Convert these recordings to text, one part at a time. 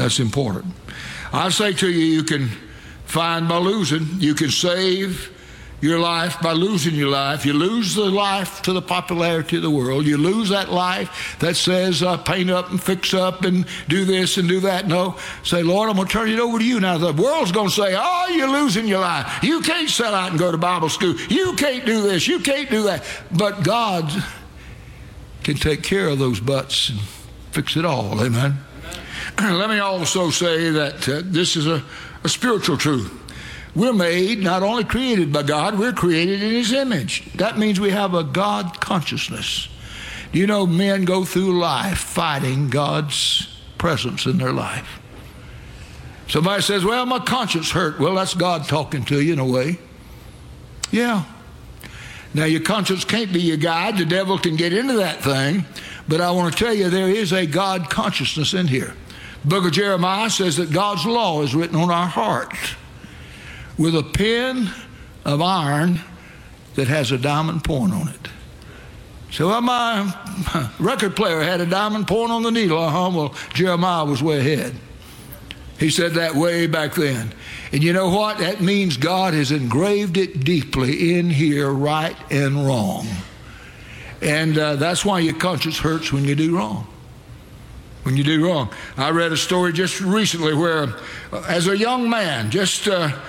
That's important. I say to you, you can find by losing. You can save your life by losing your life. You lose the life to the popularity of the world. You lose that life that says paint up and fix up and do this and do that. No, say, Lord, I'm going to turn it over to you. Now the world's going to say, oh, you're losing your life. You can't sell out and go to Bible school. You can't do this. You can't do that. But God can take care of those buts and fix it all. Amen. Let me also say that this is a spiritual truth. We're made, not only created by God, we're created in His image. That means we have a God consciousness. You know, men go through life fighting God's presence in their life. Somebody says, well, my conscience hurt. Well, that's God talking to you in a way. Yeah. Now, your conscience can't be your guide. The devil can get into that thing. But I want to tell you, there is a God consciousness in here. The book of Jeremiah says that God's law is written on our heart with a pen of iron that has a diamond point on it. So my record player had a diamond point on the needle. Well, Jeremiah was way ahead. He said that way back then. And you know what? That means God has engraved it deeply in here, right and wrong. And that's why your conscience hurts when you do wrong. When you do wrong. I read a story just recently where, as a young man, just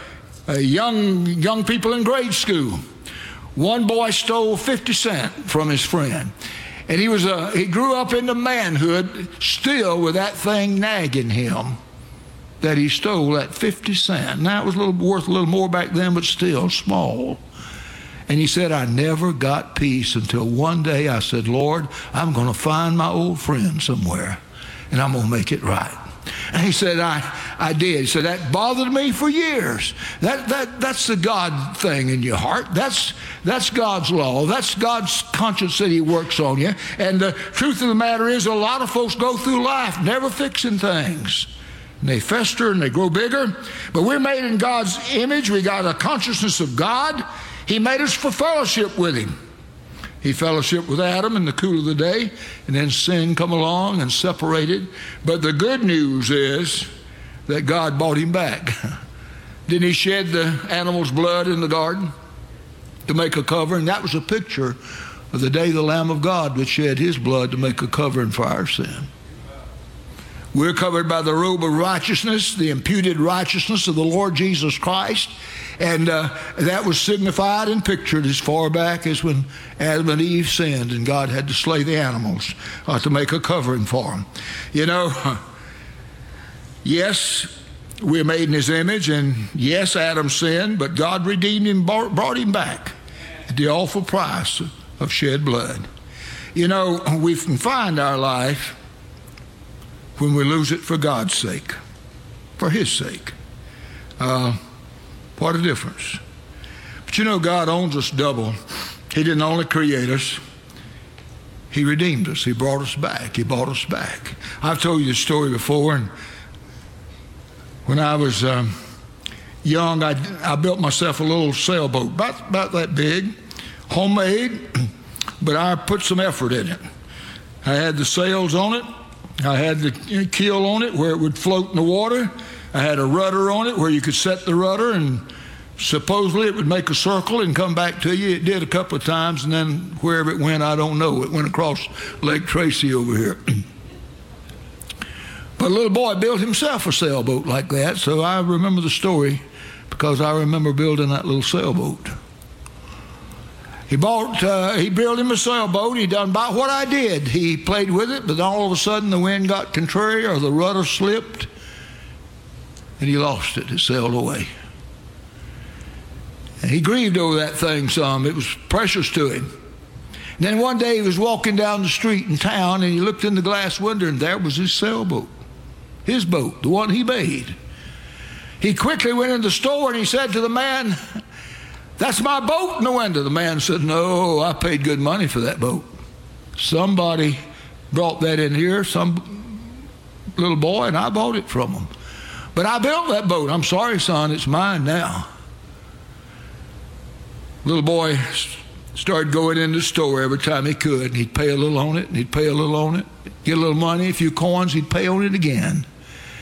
young people in grade school, one boy stole 50 cents from his friend. And he grew up into manhood still with that thing nagging him that he stole that 50 cents. Now, it was worth a little more back then, but still small. And he said, I never got peace until one day I said, Lord, I'm going to find my old friend somewhere, and I'm going to make it right. And he said, I did. He said, that bothered me for years. That's the God thing in your heart. That's God's law. That's God's conscience that He works on you. And the truth of the matter is, a lot of folks go through life never fixing things. And they fester and they grow bigger. But we're made in God's image. We got a consciousness of God. He made us for fellowship with Him. He fellowshiped with Adam in the cool of the day, and then sin come along and separated. But the good news is that God bought him back. Didn't He shed the animal's blood in the garden to make a covering? That was a picture of the day the Lamb of God would shed His blood to make a covering for our sin. We're covered by the robe of righteousness, the imputed righteousness of the Lord Jesus Christ. And that was signified and pictured as far back as when Adam and Eve sinned and God had to slay the animals to make a covering for them. You know, yes, we're made in His image, and yes, Adam sinned, but God redeemed him, brought him back at the awful price of shed blood. You know, we can find our life when we lose it for God's sake, for His sake. What a difference. But you know, God owns us double. He didn't only create us, He redeemed us. He brought us back. He bought us back. I've told you this story before, and when I was young, I built myself a little sailboat, about that big, homemade, but I put some effort in it. I had the sails on it. I had the keel on it where it would float in the water. I had a rudder on it where you could set the rudder, and supposedly it would make a circle and come back to you. It did a couple of times, and then wherever it went, I don't know. It went across Lake Tracy over here. But a little boy built himself a sailboat like that, so I remember the story because I remember building that little sailboat. He built him a sailboat. He done about what I did. He played with it, but all of a sudden the wind got contrary or the rudder slipped, and he lost it. It sailed away. And he grieved over that thing some. It was precious to him. And then one day he was walking down the street in town, and he looked in the glass window, and there was his sailboat, his boat, the one he made. He quickly went in the store, and he said to the man, "That's my boat in the window." The man said, "No, I paid good money for that boat. Somebody brought that in here, some little boy, and I bought it from him. But I built that boat. I'm sorry, son, it's mine now." Little boy started going in the store every time he could, and he'd pay a little on it, and he'd pay a little on it, get a little money, a few coins, he'd pay on it again.